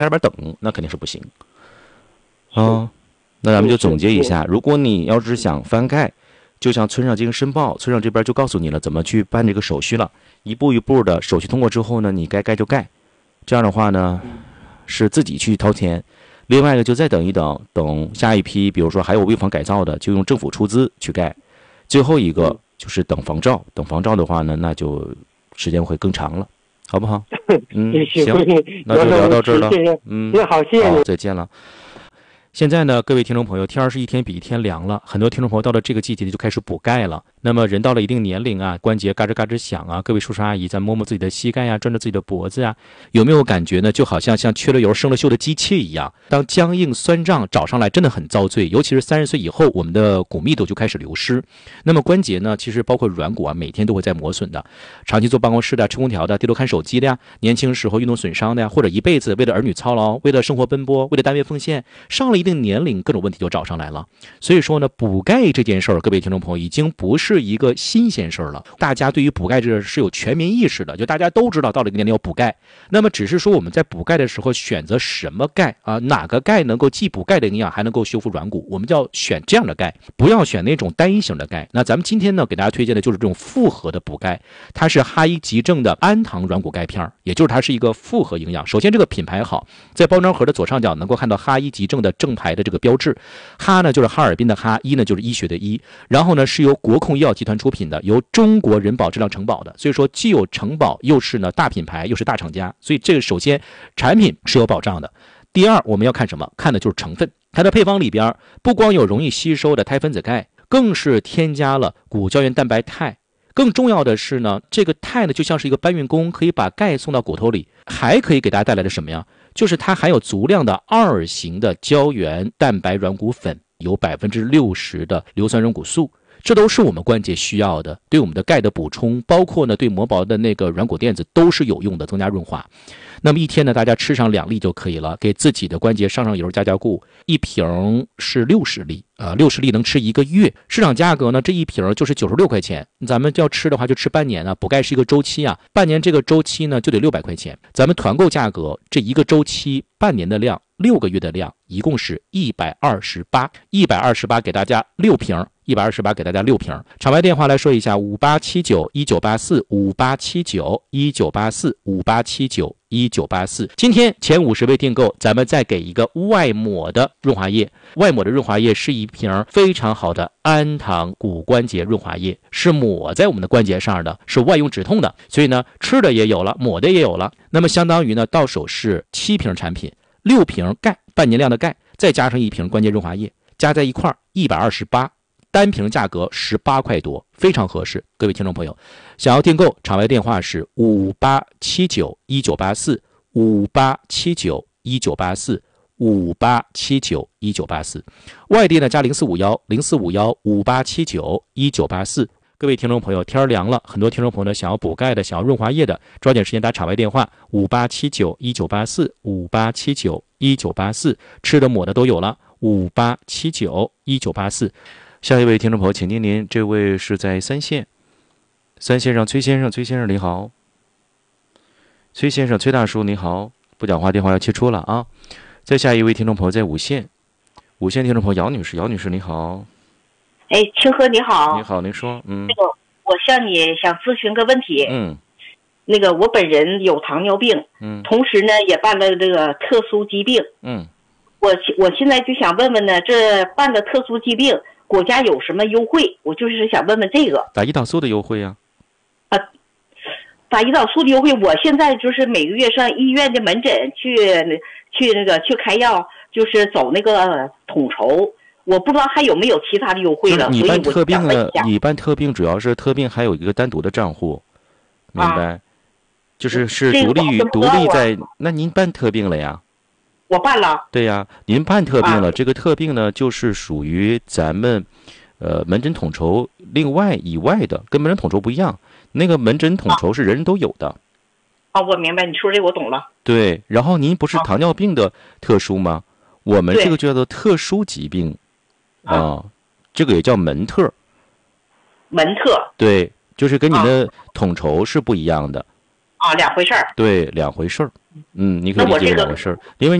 那边等，那肯定是不行。那咱们就总结一下，如果你要是想翻盖，就向村上进行申报，村上这边就告诉你了怎么去办这个手续了，一步一步的手续通过之后呢，你该盖就盖。这样的话呢，是自己去掏钱。另外一个就再等一等，等下一批，比如说还有危房改造的，就用政府出资去盖。最后一个就是等房照，等房照的话呢，那就时间会更长了，好不好？行，那就聊到这儿了。 那好，谢谢你， 再见了。现在呢，各位听众朋友，天儿是一天比一天凉了，很多听众朋友到了这个季节就开始补钙了。那么人到了一定年龄啊，关节嘎吱嘎吱响啊，各位叔叔阿姨在摸摸自己的膝盖啊，转着自己的脖子啊，有没有感觉呢？就好像缺了油生了锈的机器一样，当僵硬酸胀找上来真的很遭罪，尤其是30岁以后，我们的骨密度就开始流失。那么关节呢，其实包括软骨啊，每天都会在磨损的。长期坐办公室的、吹空调的、低头看手机的呀，年轻时候运动损伤的呀，或者一辈子为了儿女操劳，为了生活奔波，为了单位奉献，上了一定年龄，各种问题就找上来了。所以说呢，补钙这件事儿，各位听众朋友已经不是一个新鲜事儿了。大家对于补钙这是有全民意识的，就大家都知道到了一个年龄要补钙。那么只是说我们在补钙的时候选择什么钙啊？哪个钙能够既补钙的营养，还能够修复软骨？我们就要选这样的钙，不要选那种单一型的钙。那咱们今天呢，给大家推荐的就是这种复合的补钙，它是哈伊急症的氨糖软骨钙片，也就是它是一个复合营养。首先这个品牌好，在包装盒的左上角能够看到哈伊急症的正牌的这个标志。哈呢就是哈尔滨的哈，医呢就是医学的医，然后呢是由国控医药集团出品的，由中国人保质量承保的，所以说既有承保，又是呢大品牌，又是大厂家，所以这个首先产品是有保障的。第二，我们要看什么？看的就是成分。它的配方里边不光有容易吸收的钛分子钙，更是添加了骨胶原蛋白肽。更重要的是呢，这个肽呢就像是一个搬运工，可以把钙送到骨头里，还可以给大家带来的什么呀？就是它含有足量的2型的胶原蛋白软骨粉，有60%的硫酸软骨素，这都是我们关节需要的，对我们的钙的补充，包括呢对磨薄的那个软骨垫子都是有用的，增加润滑。那么一天呢，大家吃上2粒就可以了，给自己的关节上油加固。一瓶是60粒，60粒能吃1个月。市场价格呢，这一瓶就是96块钱。咱们要吃的话就吃半年啊，补钙是一个周期啊，半年这个周期呢就得600块钱。咱们团购价格这一个周期半年的量，6个月的量，一共是128给大家6瓶。128给大家6瓶。场外电话来说一下，5879-1984-5879-1984-5879-1984。今天前50位订购，咱们再给一个外抹的润滑液。外抹的润滑液是一瓶非常好的氨糖骨关节润滑液，是抹在我们的关节上的，是外用止痛的。所以呢，吃的也有了，抹的也有了。那么相当于呢，到手是7瓶产品，6瓶钙，半年量的钙，再加上1瓶关节润滑液，加在一块128。单瓶价格18块多，非常合适。各位听众朋友，想要订购，场外电话是5879-1984，5879-1984，5879-1984。外地呢加0451-0451-5879-1984。各位听众朋友，天凉了，很多听众朋友呢想要补钙的，想要润滑液的，抓紧时间打场外电话5879-1984，5879-1984，吃的抹的都有了，5879-1984。下一位听众朋友，请听您，这位是在3线，3线上崔先生，崔先生你好，崔先生，崔大叔你好，不讲话电话要切出了啊。再下一位听众朋友在5线，5线听众朋友姚女士，姚女士你好。 哎，清河你好。 你好，您说。 那个我向你想咨询个问题。那个我本人有糖尿病，同时呢也办了这个特殊疾病。我现在就想问问呢，这办的特殊疾病国家有什么优惠？我就是想问问这个。 打胰岛素的优惠呀？ 打胰岛素的优惠，我现在就是每个月上医院的门诊去开药，就是走那个统筹。我不知道还有没有其他的优惠了。 你办特病了，你办特病主要是特病还有一个单独的账户，明白？就是独立在。那您办特病了呀？ 我办了。 对呀，您办特病了，这个特病呢就是属于咱们门诊统筹以外的，跟门诊统筹不一样。那个门诊统筹是人人都有的。 我明白，你说这我懂了。 对，然后您不是糖尿病的特殊吗？我们这个就叫做特殊疾病这个也叫门特。 门特。 对，就是跟你的统筹是不一样的。 啊，两回事儿。 对，两回事儿。你可以理解两回事儿，因为